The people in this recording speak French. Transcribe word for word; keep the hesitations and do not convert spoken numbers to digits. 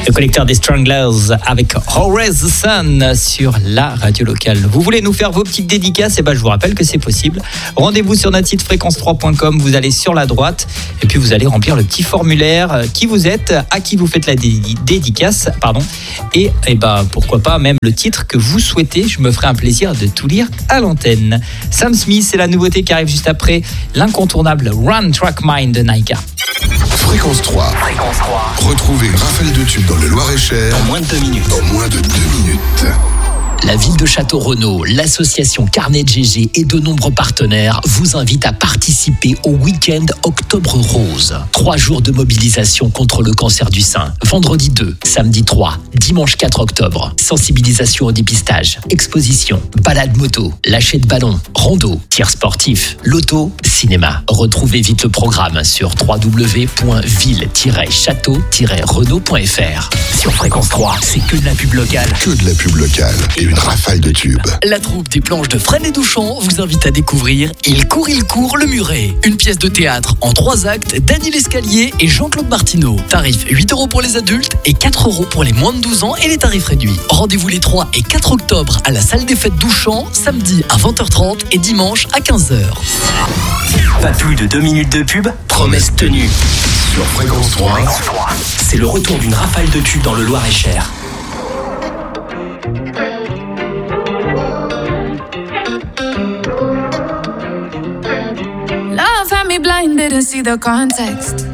Le collecteur des Stranglers avec Always the Sun sur la radio locale. Vous voulez nous faire vos petites dédicaces? Et ben, je vous rappelle que c'est possible. Rendez-vous sur notre site fréquence trois point com. Vous allez sur la droite et puis vous allez remplir le petit formulaire. Qui vous êtes, à qui vous faites la dé- dédicace, pardon. Et, et ben, pourquoi pas même le titre que vous souhaitez. Je me ferai un plaisir de tout lire à l'antenne. Sam Smith, c'est la nouveauté qui arrive juste après l'incontournable Run Track Mind de Naika. Fréquence trois. Fréquence trois. Retrouvez une rafale de tubes dans le Loir-et-Cher En moins de deux minutes. en moins de deux minutes. La ville de Château-Renaud, l'association Carnet G G et de nombreux partenaires vous invitent à participer au week-end Octobre Rose. Trois jours de mobilisation contre le cancer du sein. Vendredi deux, samedi trois, dimanche quatre octobre. Sensibilisation au dépistage, exposition, balade moto, lâcher de ballon, rando, tir sportif, loto, cinéma. Retrouvez vite le programme sur w w w point ville tiret château tiret renaud point f r. Sur Fréquence trois, c'est que de la pub locale. Que de la pub locale et une rafale de tubes. La troupe des planches de Fresnes et Douchan vous invite à découvrir Il court, il court, le muret. Une pièce de théâtre en trois actes d'Annie Lescalier et Jean-Claude Martineau. Tarif huit euros pour les adultes et quatre euros pour les moins de douze ans et les tarifs réduits. Rendez-vous les trois et quatre octobre à la salle des fêtes Douchan, samedi à vingt heures trente et dimanche à quinze heures. Pas plus de deux minutes de pub, promesse tenue. Sur Fréquence trois, C'est le retour d'une rafale de tubes dans le Loir-et-Cher. Love had me blind, didn't see the context.